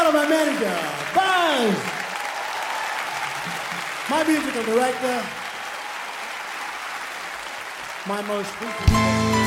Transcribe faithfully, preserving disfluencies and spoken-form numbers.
out of my manager, Buzz. My musical director, my most frequent